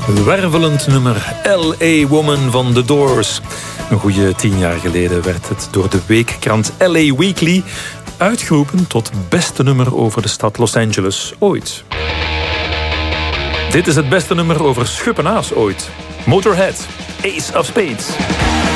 Wervelend nummer L.A. Woman van The Doors. Een goede 10 jaar geleden werd het door de weekkrant L.A. Weekly uitgeroepen tot beste nummer over de stad Los Angeles ooit. Dit is het beste nummer over schuppenaars ooit. Motorhead, Ace of Spades.